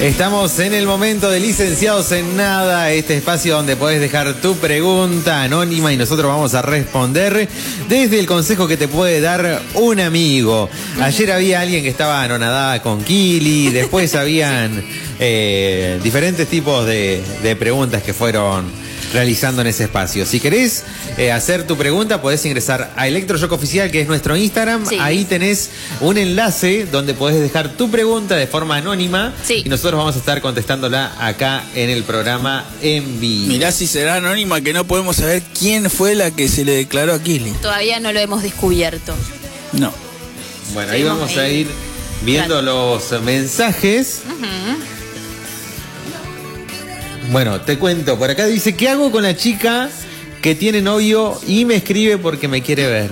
Estamos en el momento de Licenciados en Nada, este espacio donde podés dejar tu pregunta anónima y nosotros vamos a responder desde el consejo que te puede dar un amigo. Ayer había alguien que estaba anonadada con Kili, después habían diferentes tipos de preguntas que fueron realizando en ese espacio. Si querés hacer tu pregunta, podés ingresar a Electroshock Oficial, que es nuestro Instagram. Sí. Ahí tenés un enlace donde podés dejar tu pregunta de forma anónima. Sí. Y nosotros vamos a estar contestándola acá en el programa en vivo. Mirá si será anónima, que no podemos saber quién fue la que se le declaró a Kili. Todavía no lo hemos descubierto. No. Bueno, ahí vamos a ir viendo los mensajes. Bueno, te cuento, por acá dice, ¿qué hago con la chica que tiene novio y me escribe porque me quiere ver?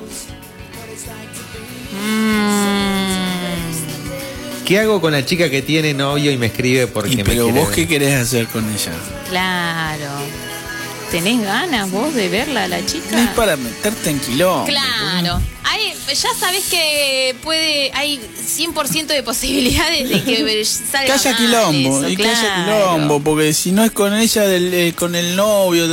¿Qué hago con la chica que tiene novio y me escribe porque me quiere ver? Pero vos, ¿qué querés hacer con ella? Claro. ¿Tenés ganas vos de verla a la chica? No es para meterte en quilombo. Claro. Ya sabés que hay 100% de posibilidades de que salga que haya quilombo, eso, y claro. que haya quilombo, porque si no es con ella, con el novio.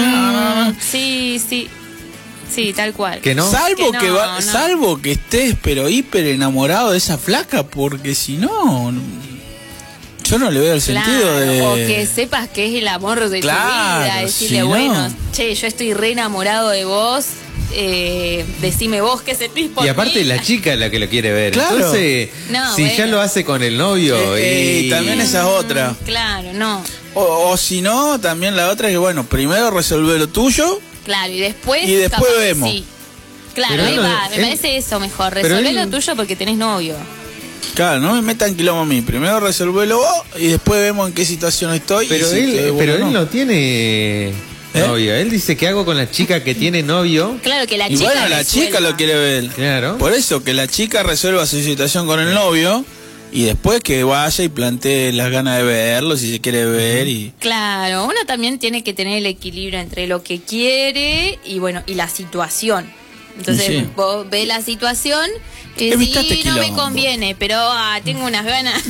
Sí, tal cual. ¿Que no? Salvo que estés, pero hiper enamorado de esa flaca, porque si no, yo no le veo el sentido de... O que sepas que es el amor de tu vida, decirle, si bueno, che, yo estoy re enamorado de vos, decime vos qué sentís por mí. Y aparte la chica es la que lo quiere ver. Claro. Entonces, ya lo hace con el novio y también esa es otra. Claro, no. O si no, también la otra es que, bueno, primero resolver lo tuyo. Claro, y después vemos. Sí. Claro, me parece eso mejor. Resolver lo tuyo porque tenés novio. Claro, no me metan quilombo a mí. Primero resolverlo vos y después vemos en qué situación estoy. Pero él no tiene novio. Él dice, ¿qué hago con la chica que tiene novio? Claro, que la chica. Y bueno, la resuelva. chica lo quiere ver. Claro. Por eso, que la chica resuelva su situación con el novio. Y después que vaya y plantee las ganas de verlo, si se quiere ver. Claro, uno también tiene que tener el equilibrio entre lo que quiere y la situación. Entonces vos ves la situación y decís, no me conviene, pero tengo unas ganas.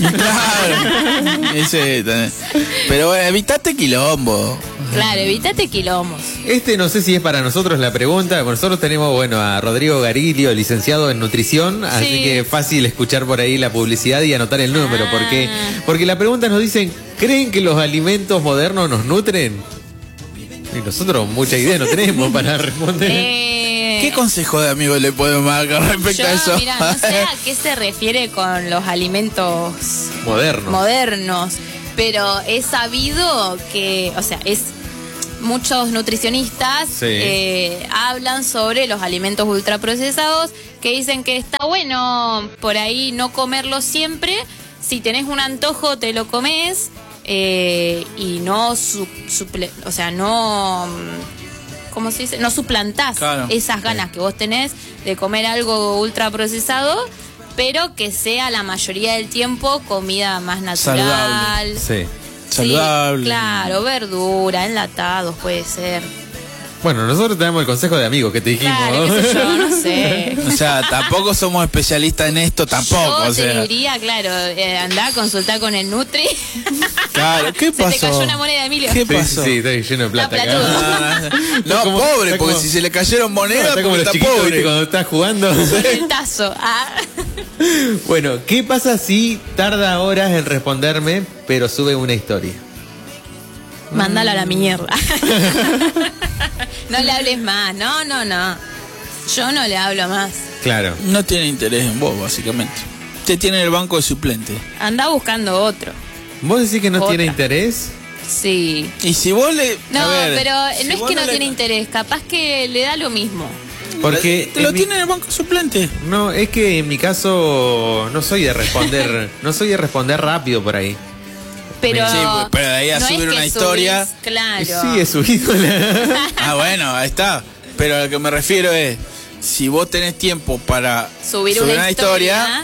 Claro. Pero evitate quilombo. Claro, evitate quilombos. No sé si es para nosotros la pregunta. Nosotros tenemos, a Rodrigo Garilio, licenciado en nutrición, así que es fácil escuchar por ahí la publicidad y anotar el número. Porque la pregunta nos dicen, ¿creen que los alimentos modernos nos nutren? Y nosotros mucha idea no tenemos para responder. ¿Qué consejo de amigo le podemos dar respecto a eso? Mira, no sé a qué se refiere con los alimentos modernos, pero he sabido que, muchos nutricionistas hablan sobre los alimentos ultraprocesados, que dicen que está bueno por ahí no comerlos siempre. Si tenés un antojo, te lo comes y no ¿cómo se dice? No suplantás esas ganas que vos tenés de comer algo ultraprocesado, pero que sea la mayoría del tiempo comida más natural. Saludable. Claro, verdura, enlatados puede ser. Bueno, nosotros tenemos el consejo de amigos que te dijimos. Claro, qué sé yo, no sé. O sea, tampoco somos especialistas en esto, tampoco. Yo te diría, claro, andá a consultar con el Nutri. Claro, ¿qué pasó? Se te cayó una moneda, Emilio. ¿Qué pasó? Sí, está lleno de plata acá. No, pobre, porque si se le cayeron monedas, está como los chiquitos, pobre. ¿Viste? Cuando estás jugando. El tazo. Bueno, ¿qué pasa si tarda horas en responderme, pero sube una historia? Mándala a la mierda. No le hables más, no. Yo no le hablo más. Claro. No tiene interés en vos, básicamente. Te tiene en el banco de suplente. Anda buscando otro. ¿Vos decís que no tiene interés? Sí. Y si vos le... No, pero no es que no tiene interés, capaz que le da lo mismo. Porque te lo tiene en el banco suplente. No, es que en mi caso no soy de responder, rápido por ahí. Pero, pero de ahí a subir una historia. Claro. Sí, he subido bueno, ahí está. Pero a lo que me refiero es, si vos tenés tiempo para subir una historia,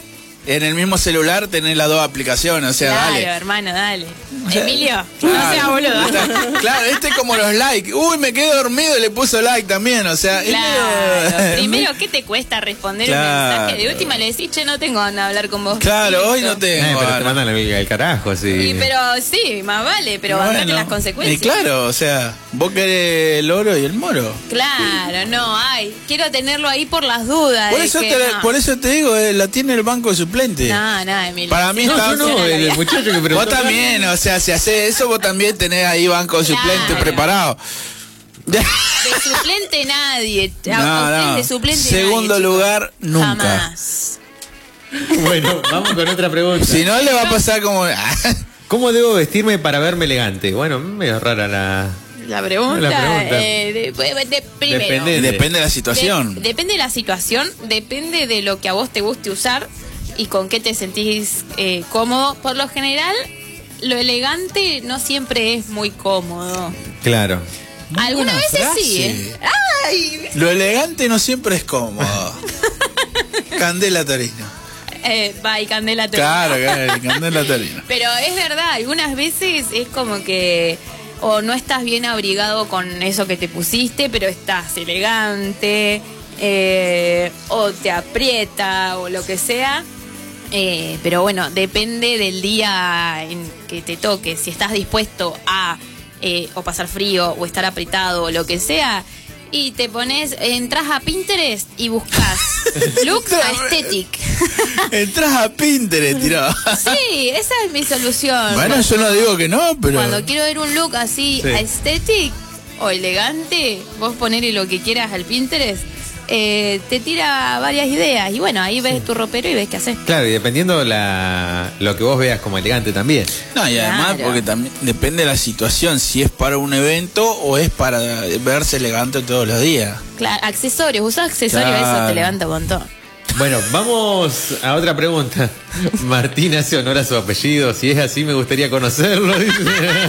en el mismo celular tenés las dos aplicaciones, o sea, claro, dale. Hermano, dale. Emilio, no seas boludo. Claro, este es como los likes. Uy, me quedé dormido y le puso like también, o sea. Claro. Primero, ¿qué te cuesta responder un mensaje? De última le decís, che, no tengo ganas de hablar con vos. Claro, hoy no tengo. Pero te mandan el carajo, sí. Pero sí, más vale, pero bancate las consecuencias. Y claro, o sea, vos querés el oro y el moro. Claro, no, quiero tenerlo ahí por las dudas. Por eso te digo, la tiene el banco de suplente. No, Emilio. Para mí está... el muchacho que preguntó. Vos también, o sea, si haces eso, vos también tenés ahí banco de suplente preparado. De suplente nadie. No. De suplente Segundo nadie, lugar, nunca. Jamás. Bueno, vamos con otra pregunta. Si no, le va a pasar como... ¿Cómo debo vestirme para verme elegante? Bueno, medio rara la pregunta. Primero, depende de la situación. Depende de la situación, depende de lo que a vos te guste usar y con qué te sentís cómodo. Por lo general, lo elegante no siempre es muy cómodo. Claro. Algunas veces frase. Sí. ¡Ay! Lo elegante no siempre es cómodo. Candela Torino. Y Candela Torino. Claro, Candela Torino. Pero es verdad, algunas veces es como que o no estás bien abrigado con eso que te pusiste, pero estás elegante, o te aprieta o lo que sea. Pero bueno, depende del día en que te toque. Si estás dispuesto a o pasar frío o estar apretado o lo que sea, y te entras a Pinterest y buscas look aesthetic. Entras a Pinterest, tirá. Sí, esa es mi solución. Bueno, yo no digo que no, pero... Cuando quiero ver un look así aesthetic o elegante, vos ponele lo que quieras al Pinterest, te tira varias ideas. Y bueno, ahí ves tu ropero y ves qué haces. Claro, y dependiendo lo que vos veas como elegante también. No, y además porque también depende de la situación, si es para un evento o es para verse elegante todos los días. Claro, accesorios, usar accesorios, eso te levanta un montón. Bueno, vamos a otra pregunta. Martín hace honor a su apellido. Si es así, me gustaría conocerlo. Dice.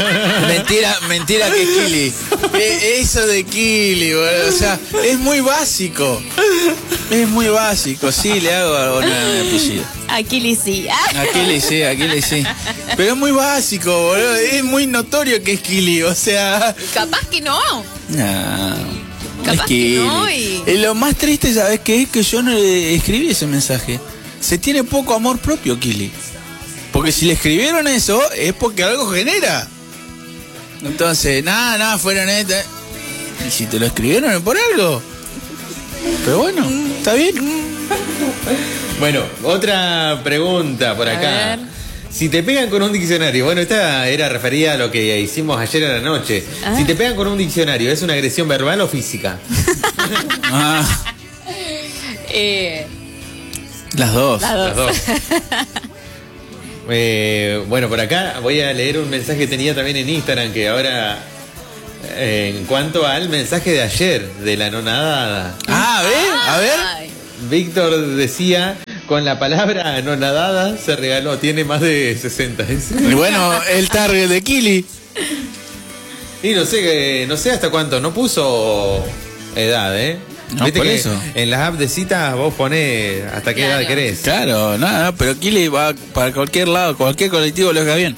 Mentira que Kili. Eso de Kili, boludo. O sea, es muy básico. Es muy básico. Sí, le hago honor a mi apellido. Kili sí. Kili sí. Pero es muy básico, boludo. Es muy notorio que es Kili. O sea... Capaz que no. No. Capaz que no. Lo más triste, ¿sabes qué? Es que yo no le escribí ese mensaje. Se tiene poco amor propio, Kili. Porque si le escribieron eso, es porque algo genera. Entonces, nada, fueron estas. Y si te lo escribieron es por algo. Pero bueno, está bien. Bueno, otra pregunta por acá. Si te pegan con un diccionario, bueno, esta era referida a lo que hicimos ayer en la noche. Si te pegan con un diccionario, ¿es una agresión verbal o física? Las dos. Bueno, por acá voy a leer un mensaje que tenía también en Instagram, que ahora, en cuanto al mensaje de ayer, de la nonadada. A ver. Víctor decía, con la palabra anonadada se regaló, tiene más de 60. Y bueno, el target de Kili. Y no sé hasta cuánto, no puso edad, No, viste por que eso. En las apps de citas vos ponés hasta qué edad querés. Claro, nada, pero Kili va para cualquier lado, cualquier colectivo lo haga bien.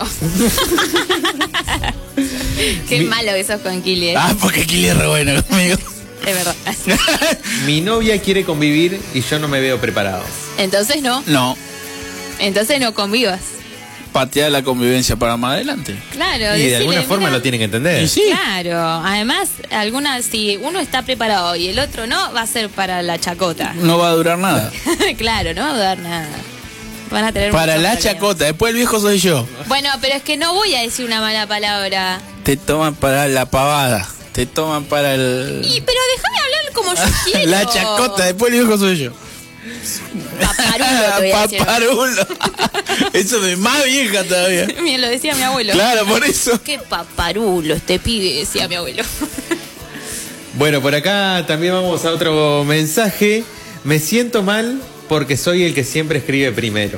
Qué malo que sos con Kili. Porque Kili es re bueno conmigo. Es verdad. Mi novia quiere convivir y yo no me veo preparado. Entonces no. Entonces no convivas. Patear la convivencia para más adelante. Claro. Y de alguna forma lo tienen que entender. Sí. Claro. Además, si uno está preparado y el otro no, va a ser para la chacota. No va a durar nada. Claro, no va a durar nada. Van a tener para la chacota, después el viejo soy yo. Bueno, pero es que no voy a decir una mala palabra. Te toman para la pavada. Te toman para el... Pero déjame hablar como yo quiero. La chacota, después el viejo soy yo. Paparulo, te voy a decir. Paparulo. Eso de más vieja todavía. Lo decía mi abuelo. Claro, por eso. Qué paparulo este pibe, decía mi abuelo. Bueno, por acá también vamos a otro mensaje. Me siento mal porque soy el que siempre escribe primero.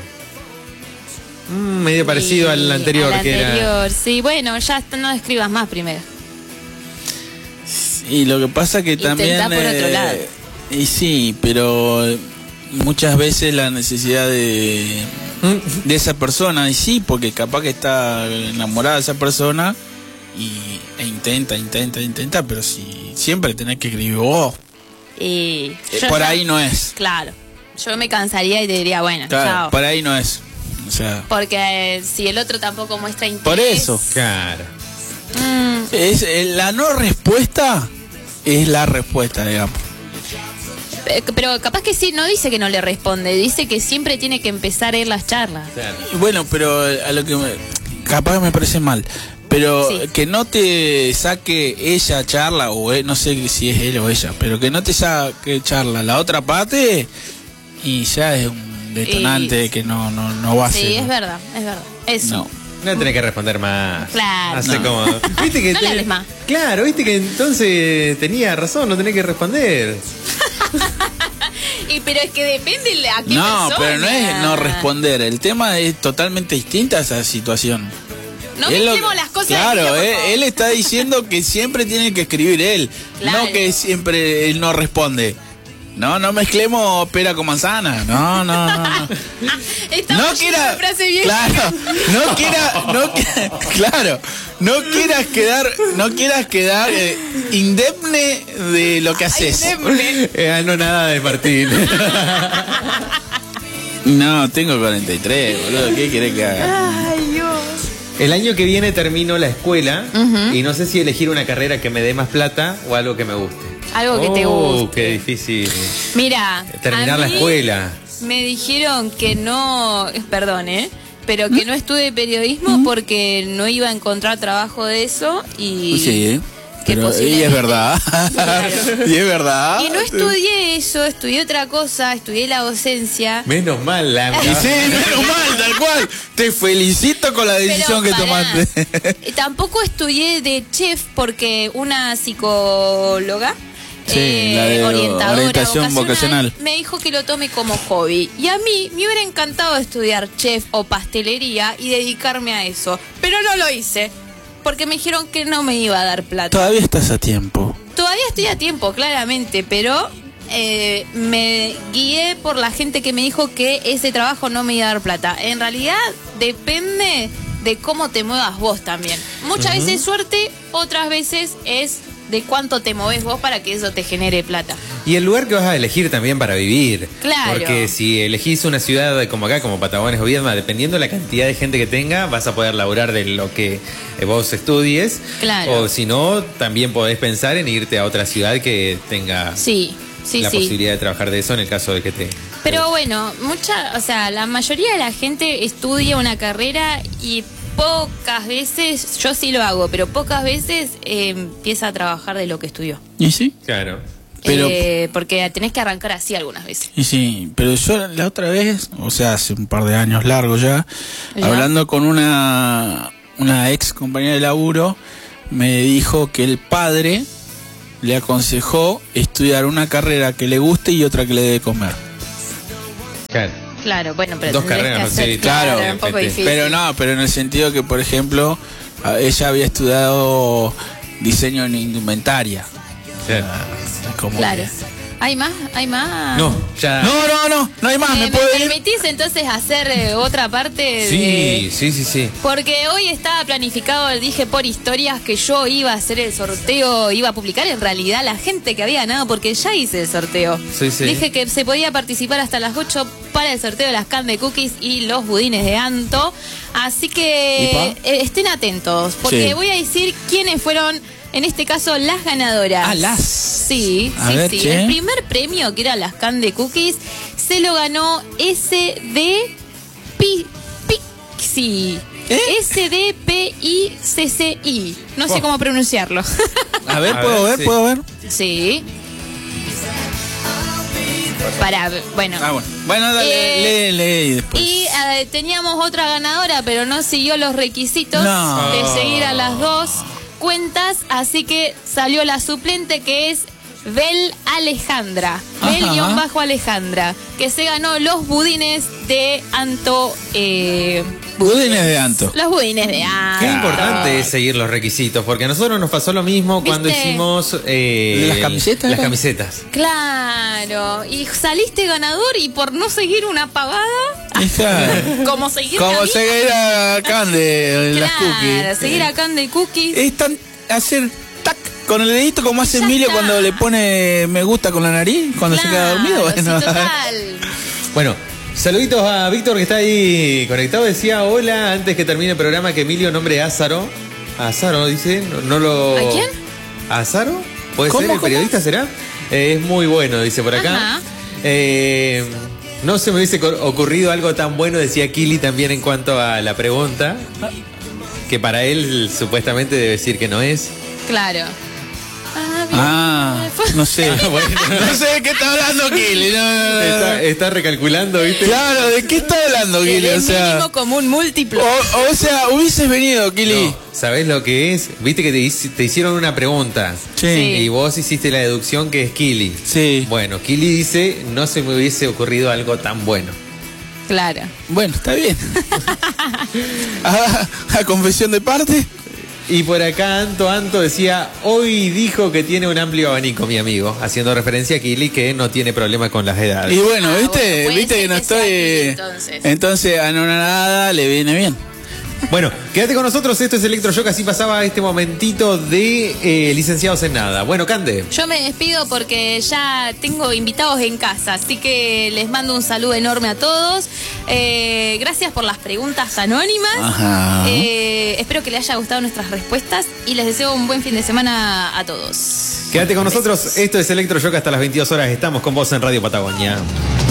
Medio parecido al anterior. Sí, bueno, ya no escribas más primero. Y lo que pasa que también... Intentá por otro lado. Y sí, pero muchas veces la necesidad de esa persona, y sí, porque capaz que está enamorada de esa persona e intenta, pero si siempre tenés que escribir vos, por ahí no es. Claro, yo me cansaría y te diría, bueno, claro, chao. Por ahí no es. O sea, porque si el otro tampoco muestra interés. Por eso. Claro. Es, la no respuesta es la respuesta, digamos. Pero capaz que sí, no dice que no le responde, dice que siempre tiene que empezar a ir las charlas. Claro. Bueno, pero a lo que capaz me parece mal, pero sí, que no te saque ella charla, o no sé si es él o ella, pero que no te saque charla la otra parte, y ya es un detonante que no va a ser. Sí, es verdad. Eso. No tenés que responder más. Claro. Hace como... ¿Viste que no le hables más. Claro, viste que entonces tenía razón, no tenés que responder. Pero es que depende a qué persona. No, pero no es no responder. El tema es totalmente distinta a esa situación. No mezclemos las cosas. Claro, él está diciendo que siempre tiene que escribir él, claro, no que siempre él no responde. No mezclemos pera con manzana. No. No quiera, frase bien. Claro, no quieras quedar indemne de lo que haces. No nada de Martín. No, tengo 43, boludo, ¿qué querés que haga? Ay, Dios. El año que viene termino la escuela y no sé si elegir una carrera que me dé más plata o algo que me guste. Algo que te guste. Qué difícil. Mira, terminar la escuela. Me dijeron que no, perdón, pero que no estudie periodismo porque no iba a encontrar trabajo de eso y sí, pero y es verdad. Claro. Y es verdad. Y no estudié eso, estudié otra cosa, estudié la docencia. Menos mal, sí, menos mal, tal cual. Te felicito con la decisión que tomaste. Tampoco estudié de chef porque una psicóloga, la de orientación vocacional, me dijo que lo tome como hobby. Y a mí me hubiera encantado estudiar chef o pastelería y dedicarme a eso. Pero no lo hice. Porque me dijeron que no me iba a dar plata. Todavía estás a tiempo. Todavía estoy a tiempo, claramente, pero me guié por la gente que me dijo que ese trabajo no me iba a dar plata. En realidad depende de cómo te muevas vos también. Muchas veces es suerte, otras veces es de cuánto te movés vos para que eso te genere plata. Y el lugar que vas a elegir también para vivir. Claro. Porque si elegís una ciudad como acá, como Patagones o Viedma, dependiendo de la cantidad de gente que tenga, vas a poder laburar de lo que vos estudies. Claro. O si no, también podés pensar en irte a otra ciudad que tenga la posibilidad de trabajar de eso en el caso de que te... Pero bueno, la mayoría de la gente estudia una carrera y pocas veces, yo sí lo hago, pero pocas veces empieza a trabajar de lo que estudió. ¿Y sí? Claro. Pero, porque tenés que arrancar así algunas veces. Y sí, pero yo la otra vez, hace un par de años largo ya, hablando con una ex compañera de laburo, me dijo que el padre le aconsejó estudiar una carrera que le guste y otra que le dé de comer. Claro, bueno, pero dos carreras, sí, claro, un poco difícil. Pero en el sentido que, por ejemplo, ella había estudiado diseño en indumentaria. Claro. ¿Hay más? No, ya. No hay más. ¿Me permitís entonces hacer otra parte? Sí. Porque hoy estaba planificado, dije por historias, que yo iba a hacer el sorteo, iba a publicar en realidad la gente que había ganado, porque ya hice el sorteo. Sí. Dije que se podía participar hasta las 8 para el sorteo de las candy cookies y los budines de Anto. Así que estén atentos, porque voy a decir quiénes fueron... En este caso, las ganadoras. Las. Sí. El primer premio, que era las Candy Cookies, se lo ganó SD Pixi. SDPICCI. No sé cómo pronunciarlo. A ver, ¿puedo ver? Sí. Bueno, dale, lee después. Y teníamos otra ganadora, pero no siguió los requisitos de seguir a las dos cuentas, así que salió la suplente, que es Bel Alejandra, Bel-Alejandra, que se ganó los budines de Anto Budines de Anto. Los budines de Anto. Qué importante es seguir los requisitos, porque a nosotros nos pasó lo mismo cuando hicimos las camisetas. Las camisetas. Claro, y saliste ganador y por no seguir una pavada, como seguir a Cande, las cookies. Claro, seguir a Cande Cookies. Es tan hacer tac con el dedito como hace Emilio cuando le pone me gusta con la nariz, cuando se queda dormido. Bueno, sí, total. Bueno, saluditos a Víctor que está ahí conectado. Decía hola antes que termine el programa que Emilio nombre Azaro. Azaro dice, no lo... ¿A quién? ¿Azaro? ¿Puede ser el periodista será? Es muy bueno, dice por acá. No se me hubiese ocurrido algo tan bueno, decía Kili también en cuanto a la pregunta, que para él supuestamente debe decir que no es. Claro. No sé. Bueno, no sé de qué está hablando Kili. Está recalculando, ¿viste? Claro, ¿de qué está hablando Kili? O sea, mínimo común múltiplo. O sea, hubieses venido, Kili. No, ¿sabés lo que es? Viste que te hicieron una pregunta. Sí. Y vos hiciste la deducción que es Kili. Sí. Bueno, Kili dice, no se me hubiese ocurrido algo tan bueno. Claro. Bueno, está bien. A confesión de parte. Y por acá Anto decía, hoy dijo que tiene un amplio abanico, mi amigo, haciendo referencia a Kili que no tiene problema con las edades. Y bueno, ¿viste? Bueno, ¿Viste que no estoy? Kili, entonces a nada le viene bien. Bueno, quédate con nosotros, esto es Electroshock, así pasaba este momentito de licenciados en nada. Bueno, Cande. Yo me despido porque ya tengo invitados en casa, así que les mando un saludo enorme a todos. Gracias por las preguntas anónimas. Espero que les haya gustado nuestras respuestas y les deseo un buen fin de semana a todos. Quédate con nosotros, esto es Electroshock hasta las 22 horas, estamos con vos en Radio Patagonia.